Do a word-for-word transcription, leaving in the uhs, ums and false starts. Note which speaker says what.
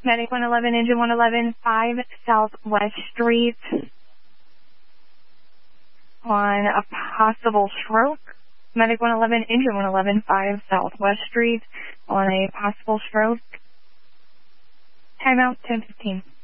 Speaker 1: Medic one eleven, engine one eleven, five Southwest Street on a possible stroke. Medic one eleven, engine one eleven, five Southwest Street on a possible stroke. Timeout ten fifteen.